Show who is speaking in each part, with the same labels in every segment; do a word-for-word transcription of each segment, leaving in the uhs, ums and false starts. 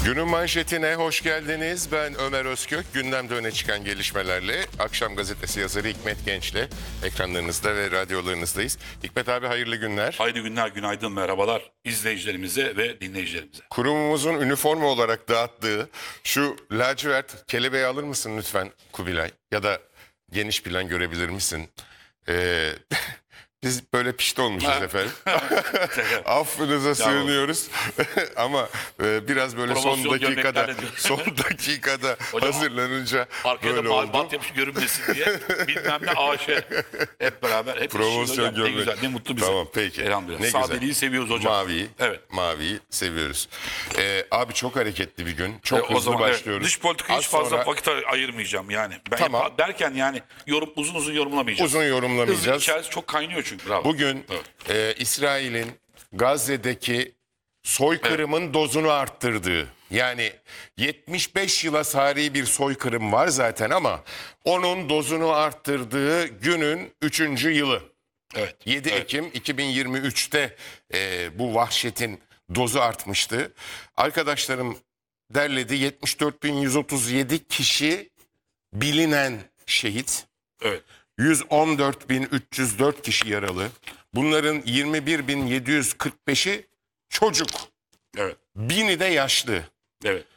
Speaker 1: Günün manşetine hoş geldiniz. Ben Ömer Özkök. Gündemde öne çıkan gelişmelerle Akşam Gazetesi yazarı Hikmet Genç'le ekranlarınızda ve radyolarınızdayız. Hikmet abi hayırlı günler.
Speaker 2: Hayırlı günler, günaydın, merhabalar izleyicilerimize ve dinleyicilerimize.
Speaker 1: Kurumumuzun üniforma olarak dağıttığı şu lacivert kelebeği alır mısın lütfen Kubilay? Ya da geniş plan görebilir misin? Ee, biz böyle pişti olmuşuz efendim. Affınıza sığınıyoruz. Ama e, biraz böyle son
Speaker 2: Promosyon
Speaker 1: dakikada
Speaker 2: gömleklerle diyor.
Speaker 1: son dakikada
Speaker 2: Hocam,
Speaker 1: hazırlanınca
Speaker 2: Arkaya
Speaker 1: böyle
Speaker 2: da
Speaker 1: oldu.
Speaker 2: bant yapmış görünmesin diye bilmem ne A Ş. Hep beraber. Hep
Speaker 1: Promosyon
Speaker 2: hocam, ne
Speaker 1: gömlek.
Speaker 2: güzel, ne mutlu bize.
Speaker 1: Tamam peki.
Speaker 2: Elhamdülillah.
Speaker 1: Ne
Speaker 2: Sadeliği
Speaker 1: güzel.
Speaker 2: seviyoruz hocam.
Speaker 1: Maviyi,
Speaker 2: Evet.
Speaker 1: maviyi seviyoruz. Ee, abi çok hareketli bir gün. Çok
Speaker 2: E,
Speaker 1: hızlı
Speaker 2: o zaman
Speaker 1: başlıyoruz.
Speaker 2: Evet, dış politikaya hiç
Speaker 1: Az
Speaker 2: fazla
Speaker 1: sonra
Speaker 2: vakit ayırmayacağım yani. Ben
Speaker 1: Tamam.
Speaker 2: yap- derken yani yorum uzun uzun yorumlamayacağım.
Speaker 1: uzun yorumlamayacağız.
Speaker 2: Hızlı içerisi çok kaynıyor çünkü. Bravo.
Speaker 1: Bugün
Speaker 2: Evet.
Speaker 1: e, İsrail'in Gazze'deki soykırımın dozunu arttırdığı, yani yetmiş beş yıla sari bir soykırım var zaten ama onun dozunu arttırdığı günün üçüncü yılı.
Speaker 2: Evet.
Speaker 1: yedi
Speaker 2: Evet.
Speaker 1: Ekim iki bin yirmi üçte e, bu vahşetin dozu artmıştı. Arkadaşlarım derledi, yetmiş dört bin yüz otuz yedi kişi bilinen şehit.
Speaker 2: Evet.
Speaker 1: yüz on dört bin üç yüz dört kişi yaralı. Bunların yirmi bir bin yedi yüz kırk beşi çocuk.
Speaker 2: Evet.
Speaker 1: Bini de yaşlı.
Speaker 2: Evet.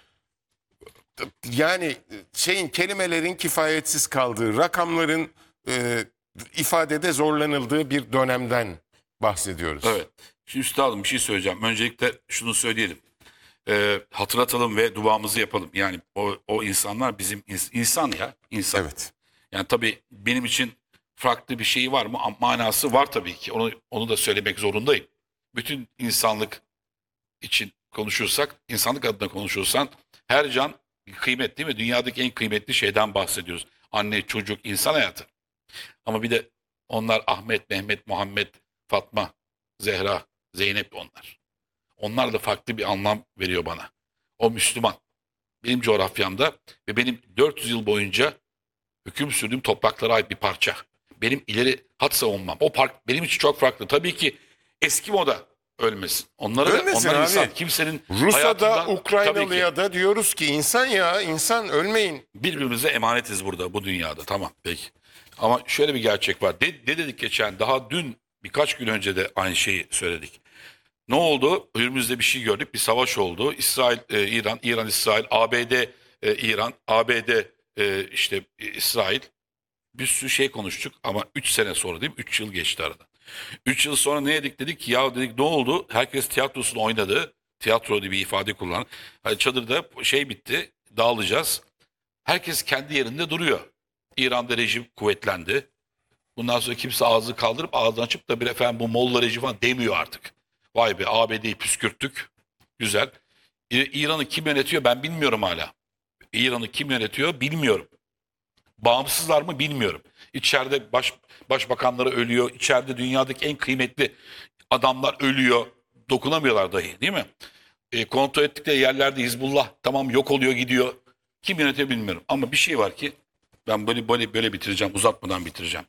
Speaker 1: Yani şeyin kelimelerin kifayetsiz kaldığı, rakamların e, ifadede zorlanıldığı bir dönemden bahsediyoruz.
Speaker 2: Evet. Şimdi üstadım bir şey söyleyeceğim. Öncelikle şunu söyleyelim. Ee, hatırlatalım ve duamızı yapalım. Yani o, o insanlar bizim ins- insan ya. İnsan.
Speaker 1: Evet.
Speaker 2: Yani tabii benim için farklı bir şey var mı? Manası var tabii ki. Onu, onu da söylemek zorundayım. Bütün insanlık için konuşursak, insanlık adına konuşursan her can kıymet değil mi? Dünyadaki en kıymetli şeyden bahsediyoruz. Anne, çocuk, insan hayatı. Ama bir de onlar Ahmet, Mehmet, Muhammed, Fatma, Zehra, Zeynep onlar. Onlar da farklı bir anlam veriyor bana. O Müslüman. Benim coğrafyamda ve benim dört yüz yıl boyunca hüküm sürdüğüm topraklara ait bir parça. Benim ileri hat savunmam. O park benim için çok farklı. Tabii ki eski moda ölmesin. Onları da,
Speaker 1: Ölmesin
Speaker 2: onlar
Speaker 1: abi.
Speaker 2: insan. Kimsenin
Speaker 1: Rus'a da
Speaker 2: hayatından- tabii ki
Speaker 1: Ukraynalı'ya da diyoruz ki insan ya, insan ölmeyin.
Speaker 2: birbirimize emanetiz burada, bu dünyada. Tamam, peki. Ama şöyle bir gerçek var. De, ne dedik geçen, daha dün birkaç gün önce de aynı şeyi söyledik. Ne oldu? Önümüzde bir şey gördük. Bir savaş oldu. İsrail, e, İran, İran, İsrail, A B D, e, İran, A B D, e, işte e, İsrail. Bir sürü şey konuştuk ama üç sene sonra değil mi? üç yıl geçti aradan. üç yıl sonra ne dedik? Dedik ki ya dedik ne oldu? Herkes tiyatrosunu oynadı. Tiyatro diye bir ifade kullan. Hani çadırda şey bitti. Dağılacağız. Herkes kendi yerinde duruyor. İran'da rejim kuvvetlendi. Bundan sonra kimse ağzı kaldırıp ağzını açıp da bir efendim bu Molla rejimi falan demiyor artık. Vay be, A B D'yi püskürttük. Güzel. İ- İran'ı kim yönetiyor ben bilmiyorum hala. İran'ı kim yönetiyor bilmiyorum. Bağımsızlar mı bilmiyorum. İçeride baş, başbakanları ölüyor. İçeride dünyadaki en kıymetli adamlar ölüyor. Dokunamıyorlar dahi değil mi? E, kontrol ettikleri yerlerde Hizbullah tamam yok oluyor gidiyor. Kim yönetiyor bilmiyorum. Ama bir şey var ki ben böyle böyle böyle bitireceğim, uzatmadan bitireceğim.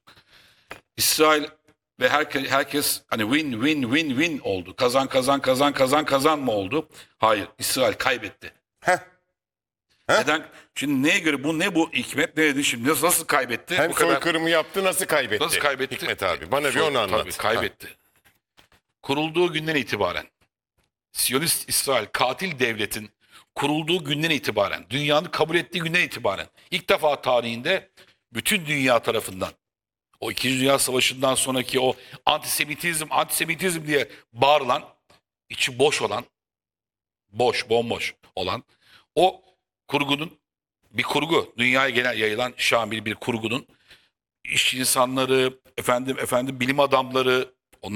Speaker 2: İsrail ve herkes, herkes hani win win win win oldu. Kazan kazan kazan kazan kazan mı oldu? Hayır. İsrail kaybetti.
Speaker 1: Heh.
Speaker 2: Neden? Şimdi neye göre bu ne bu Hikmet ne dedi şimdi nasıl, nasıl kaybetti?
Speaker 1: Hem
Speaker 2: bu kadar
Speaker 1: soykırımı yaptı, nasıl kaybetti?
Speaker 2: nasıl kaybetti?
Speaker 1: Hikmet abi bana bir
Speaker 2: Soy-
Speaker 1: onu anlat.
Speaker 2: Tabii kaybetti. Kurulduğu günden itibaren Siyonist İsrail katil devletin kurulduğu günden itibaren, dünyanın kabul ettiği günden itibaren ilk defa tarihinde bütün dünya tarafından o İkinci Dünya Savaşı'ndan sonraki o antisemitizm, antisemitizm diye bağırılan, içi boş olan, boş, bomboş olan o kurgunun bir kurgu, dünyaya genel yayılan şamil bir kurgunun iş insanları, efendim efendim bilim adamları,